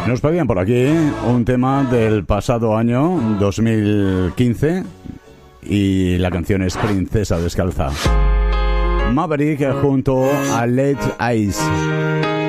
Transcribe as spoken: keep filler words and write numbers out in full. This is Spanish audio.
Nos pedían por aquí un tema del pasado año dos mil quince y la canción es Princesa Descalza. Maverick junto a Led Eyes.